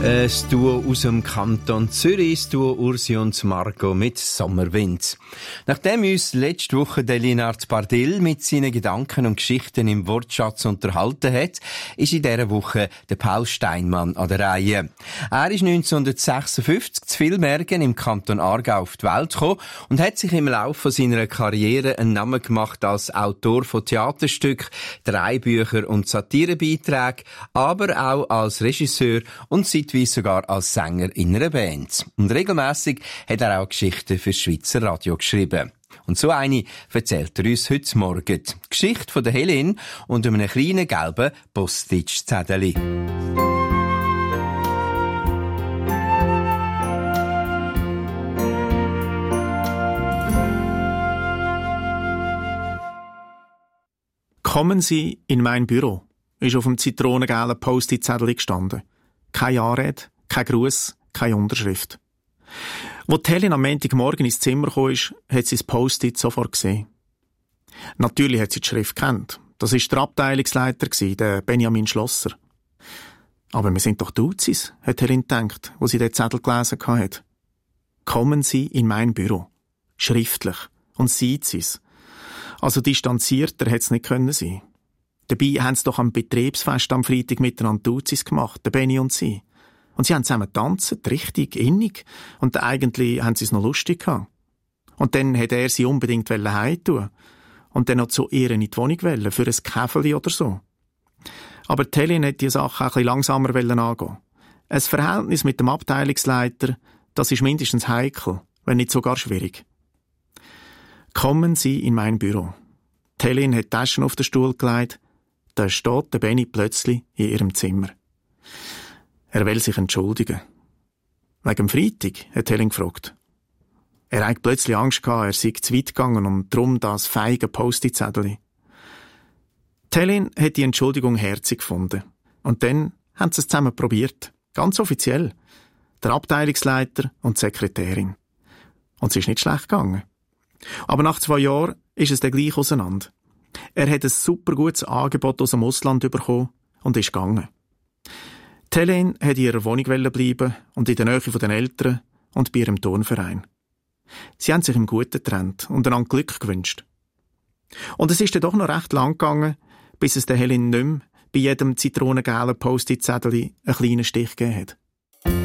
Das Duo aus dem Kanton Zürich, das Duo Ursi und Marco mit Sommerwind. Nachdem uns letzte Woche der Linard Bardil mit seinen Gedanken und Geschichten im Wortschatz unterhalten hat, ist in dieser Woche der Paul Steinmann an der Reihe. Er ist 1956 zu Vilmergen im Kanton Aargau auf die Welt gekommen und hat sich im Laufe seiner Karriere einen Namen gemacht als Autor von Theaterstücken, Drehbüchern und Satirebeiträgen, aber auch als Regisseur und zeitweise sogar als Sänger in einer Band. Und regelmässig hat er auch Geschichten für das Schweizer Radio geschrieben. Und so eine erzählt er uns heute Morgen. Die Geschichte von der Helene und einem kleinen gelben Postage-Zettel. Kommen Sie in mein Büro, ist auf dem zitronengelben Post-it-Zettel gestanden. Keine Anrede, kein Gruß, keine Unterschrift. Als Helen am Montagmorgen ins Zimmer kam, hat sie das Post-it sofort gesehen. Natürlich hat sie die Schrift gekannt. Das war der Abteilungsleiter, der Benjamin Schlosser. Aber wir sind doch Duzis, hat Helen gedacht, wo sie den Zettel gelesen hat. Kommen Sie in mein Büro. Schriftlich. Und sieht sie's. Also distanzierter hätte es nicht können sein. Dabei haben sie doch am Betriebsfest am Freitag miteinander Duzis gemacht, der Benni und sie. Und sie haben zusammen getanzt, richtig innig. Und eigentlich haben sie es noch lustig gehabt. Und dann hätte er sie unbedingt heimtun. Und dann noch zu ihr in die Wohnung wollen, für ein Käferli oder so. Aber Helen hätte die Sache auch ein bisschen langsamer angehen. Ein Verhältnis mit dem Abteilungsleiter, das ist mindestens heikel, wenn nicht sogar schwierig. Kommen Sie in mein Büro. Helen hat die Taschen auf den Stuhl gelegt. Da steht der Benni plötzlich in ihrem Zimmer. Er will sich entschuldigen. Wegen dem Freitag, hat Helen gefragt. Er hat plötzlich Angst gehabt, er sei zu weit gegangen und darum das feige Post-it-Zettel. Helen hat die Entschuldigung herzig gefunden. Und dann haben sie es zusammen probiert. Ganz offiziell. Der Abteilungsleiter und die Sekretärin. Und es ist nicht schlecht gegangen. Aber nach 2 Jahren ist es dann gleich auseinander. Er hat ein super gutes Angebot aus dem Ausland bekommen und ist gegangen. Helen hat in ihrer Wohnung bleiben und in der Nähe der Eltern und bei ihrem Turnverein. Sie haben sich im Guten getrennt und einander Glück gewünscht. Und es ist dann doch noch recht lang gegangen, bis es der Helen nicht mehr bei jedem zitronengelben Post-it-Zettel einen kleinen Stich gegeben hat.